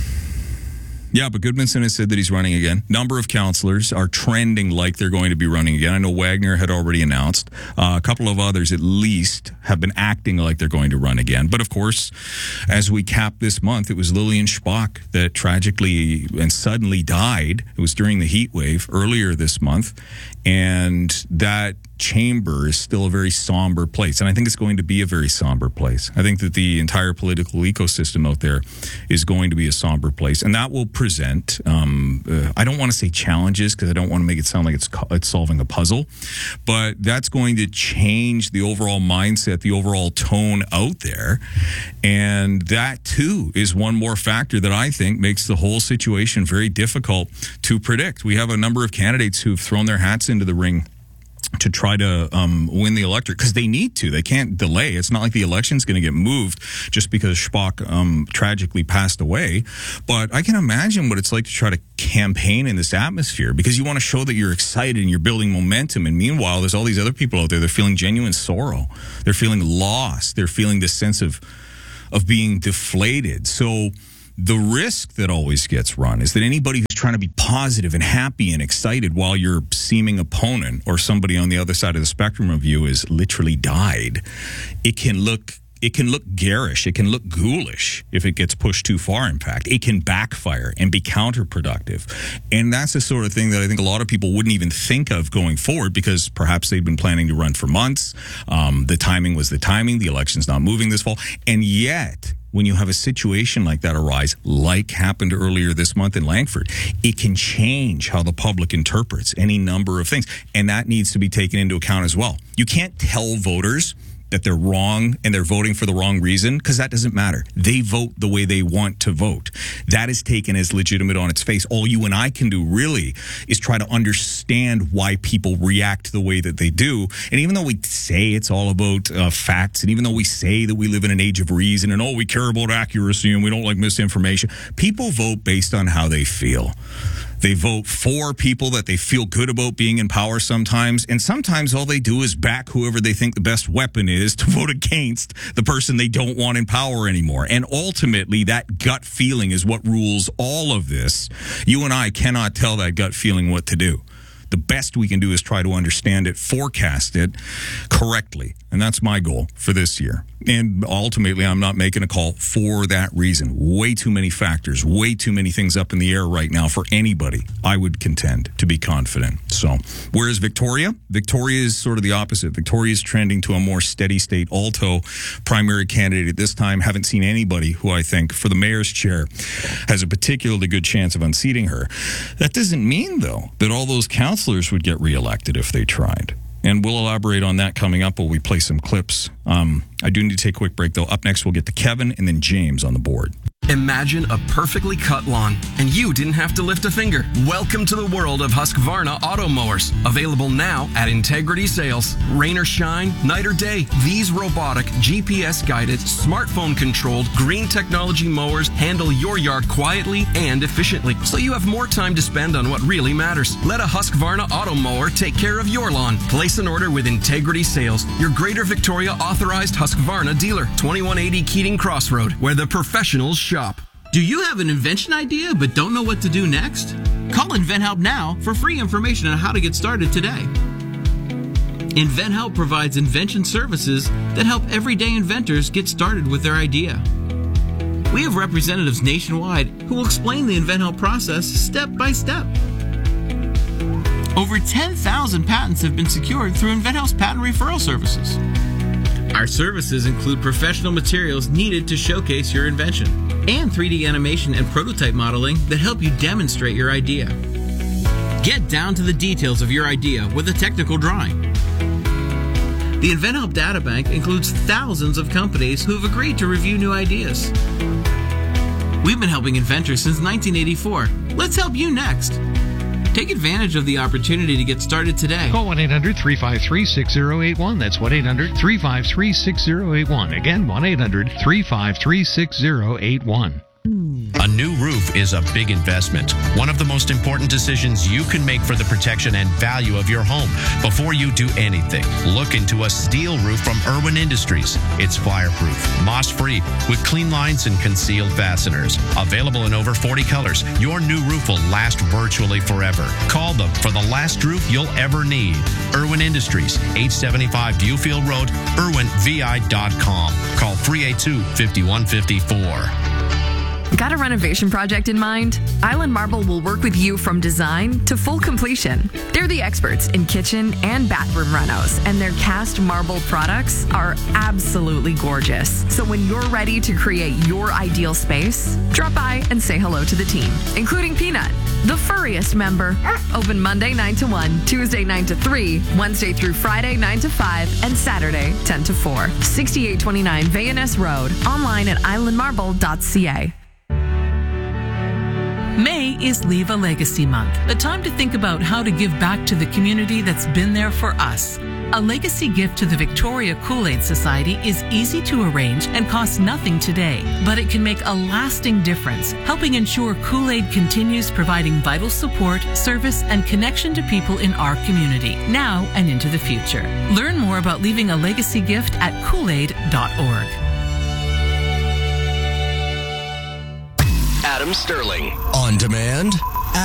yeah, but Goodmanson has said that he's running again. Number of councillors are trending like they're going to be running again. I know Wagner had already announced. Uh, a couple of others, at least, have been acting like they're going to run again. But, of course, as we cap this month, it was Lillian Spock that tragically and suddenly died. It was during the heat wave earlier this month. And that chamber is still a very somber place. And I think it's going to be a very somber place. I think that the entire political ecosystem out there is going to be a somber place. And that will present, um, uh, I don't want to say challenges because I don't want to make it sound like it's, it's solving a puzzle. But that's going to change the overall mindset, the overall tone out there. And that, too, is one more factor that I think makes the whole situation very difficult to predict. We have a number of candidates who've thrown their hats into the ring to try to um, win the electorate, because they need to. They can't delay. It's not like the election's going to get moved just because Spock um, tragically passed away. But I can imagine what it's like to try to campaign in this atmosphere, because you want to show that you're excited and you're building momentum. And meanwhile, there's all these other people out there. They're feeling genuine sorrow. They're feeling lost. They're feeling this sense of of being deflated. So the risk that always gets run is that anybody who's trying to be positive and happy and excited while your seeming opponent or somebody on the other side of the spectrum of you is literally died, it can look it can look garish, it can look ghoulish if it gets pushed too far. In fact, it can backfire and be counterproductive. And that's the sort of thing that I think a lot of people wouldn't even think of going forward, because perhaps they'd been planning to run for months. Um, the timing was the timing. The election's not moving this fall. And yet, when you have a situation like that arise, like happened earlier this month in Langford, it can change how the public interprets any number of things. And that needs to be taken into account as well. You can't tell voters that they're wrong and they're voting for the wrong reason, because that doesn't matter. They vote the way they want to vote. That is taken as legitimate on its face. All you and I can do really is try to understand why people react the way that they do. And even though we say it's all about uh, facts, and even though we say that we live in an age of reason and, oh, we care about accuracy and we don't like misinformation, people vote based on how they feel. They vote for people that they feel good about being in power sometimes, and sometimes all they do is back whoever they think the best weapon is to vote against the person they don't want in power anymore. And ultimately, that gut feeling is what rules all of this. You and I cannot tell that gut feeling what to do. The best we can do is try to understand it, forecast it correctly. And that's my goal for this year. And ultimately, I'm not making a call for that reason. Way too many factors, way too many things up in the air right now for anybody, I would contend, to be confident. So, whereas Victoria? Victoria is sort of the opposite. Victoria is trending to a more steady state alto primary candidate at this time. Haven't seen anybody who I think, for the mayor's chair, has a particularly good chance of unseating her. That doesn't mean, though, that all those councillors would get reelected if they tried. And we'll elaborate on that coming up while we play some clips. Um, I do need to take a quick break, though. Up next, we'll get to Kevin and then James on the board. Imagine a perfectly cut lawn, and you didn't have to lift a finger. Welcome to the world of Husqvarna auto mowers. Available now at Integrity Sales. Rain or shine, night or day, these robotic, G P S-guided, smartphone-controlled, green technology mowers handle your yard quietly and efficiently, so you have more time to spend on what really matters. Let a Husqvarna auto mower take care of your lawn. Place an order with Integrity Sales, your Greater Victoria authorized Husqvarna dealer. twenty-one eighty Keating Crossroad, where the professionals shop. Do you have an invention idea but don't know what to do next? Call InventHelp now for free information on how to get started today. InventHelp provides invention services that help everyday inventors get started with their idea. We have representatives nationwide who will explain the InventHelp process step by step. Over ten thousand patents have been secured through InventHelp's patent referral services. Our services include professional materials needed to showcase your invention, and three D animation and prototype modeling that help you demonstrate your idea. Get down to the details of your idea with a technical drawing. The InventHelp Data Bank includes thousands of companies who have agreed to review new ideas. We've been helping inventors since nineteen eighty-four. Let's help you next. Take advantage of the opportunity to get started today. Call one eight hundred three five three six zero eight one. That's one eight hundred three five three six zero eight one. Again, one eight hundred three five three six zero eight one. A new roof is a big investment. One of the most important decisions you can make for the protection and value of your home. Before you do anything, look into a steel roof from Irwin Industries. It's fireproof, moss-free, with clean lines and concealed fasteners. Available in over forty colors, your new roof will last virtually forever. Call them for the last roof you'll ever need. Irwin Industries, eight seventy-five Viewfield Road, irwin v i dot com. Call three eight two, five one five four. Got a renovation project in mind? Island Marble will work with you from design to full completion. They're the experts in kitchen and bathroom renos, and their cast marble products are absolutely gorgeous. So when you're ready to create your ideal space, drop by and say hello to the team, including Peanut, the furriest member. Open Monday nine to one, Tuesday nine to three, Wednesday through Friday nine to five, and Saturday ten to four. sixty-eight twenty-nine Van Ness Road. Online at island marble dot c a. May is Leave a Legacy Month, a time to think about how to give back to the community that's been there for us. A legacy gift to the Victoria Kool-Aid Society is easy to arrange and costs nothing today, but it can make a lasting difference, helping ensure Kool-Aid continues providing vital support, service, and connection to people in our community, now and into the future. Learn more about leaving a legacy gift at kool aid dot org. Adam Sterling. On demand,